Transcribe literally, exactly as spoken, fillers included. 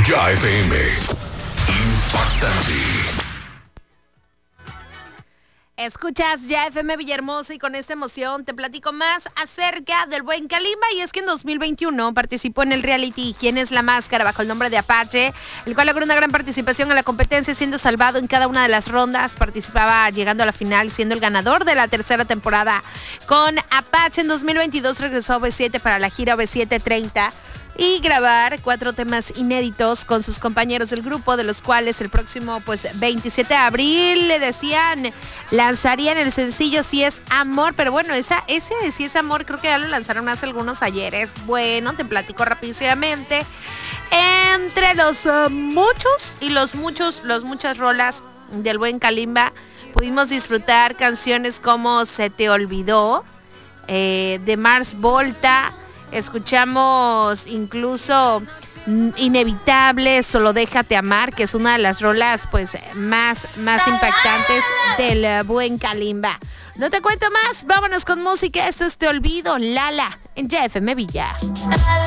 Ya F M. Impactante. Escuchas Ya F M Villahermosa y con esta emoción te platico más acerca del buen Kalimba. Y es que en dos mil veintiuno participó en el reality ¿Quién es la máscara? Bajo el nombre de Apache, el cual logró una gran participación en la competencia, siendo salvado en cada una de las rondas. Participaba llegando a la final, siendo el ganador de la tercera temporada. Con Apache en dos mil veintidós regresó a O V siete para la gira O V siete treinta y grabar cuatro temas inéditos con sus compañeros del grupo, de los cuales el próximo pues veintisiete de abril le decían lanzarían el sencillo Si es Amor, pero bueno, esa, ese de Si es Amor creo que ya lo lanzaron hace algunos ayeres. Bueno, te platico rápidamente. Entre los uh, muchos y los muchos, los muchas rolas del buen Kalimba, pudimos disfrutar canciones como Se te olvidó, eh, de Mars Volta. Escuchamos incluso Inevitable, Solo déjate amar, que es una de las rolas pues más, más impactantes del buen Kalimba. No te cuento más, vámonos con música. Esto es Te olvido, Lala, en Ya F M Villa.